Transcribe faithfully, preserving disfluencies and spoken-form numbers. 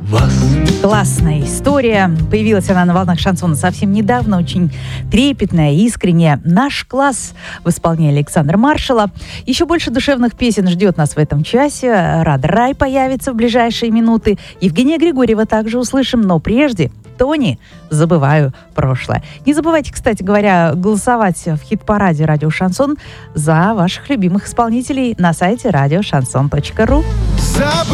вас. Классная история. Появилась она на волнах шансона совсем недавно, очень трепетная, искренняя. «Наш класс» в исполнении Александра Маршала. Еще больше душевных песен ждет нас в этом часе. Рада Рай появится в ближайшие минуты. Евгения Григорьева также услышим, но прежде Тони «Забываю прошлое». Не забывайте, кстати говоря, голосовать в хит-параде «Радио Шансон» за ваших любимых исполнителей на сайте радио шансон точка ру.